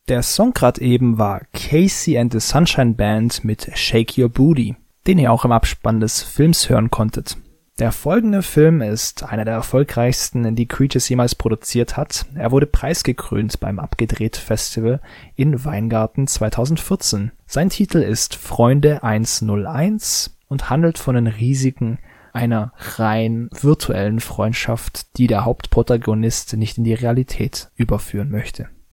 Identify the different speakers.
Speaker 1: Der Song gerade eben war Casey and the Sunshine Band mit Shake Your Booty, den ihr auch im Abspann des Films hören konntet. Der folgende Film ist einer der erfolgreichsten, die Creatures jemals produziert hat. Er wurde preisgekrönt beim Abgedreht Festival in Weingarten 2014. Sein Titel ist Freunde 101 und handelt von den Risiken einer rein virtuellen Freundschaft, die der Hauptprotagonist nicht in die Realität überführen möchte.